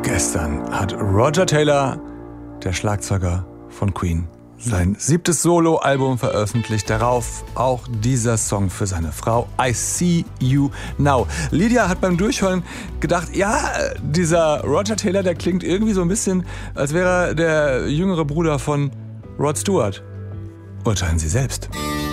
Gestern hat Roger Taylor, der Schlagzeuger von Queen, sein 7. Solo-Album veröffentlicht. Darauf auch dieser Song für seine Frau, I See You Now. Lydia hat beim Durchhören gedacht, ja, dieser Roger Taylor, der klingt irgendwie so ein bisschen, als wäre er der jüngere Bruder von Rod Stewart. Urteilen Sie selbst.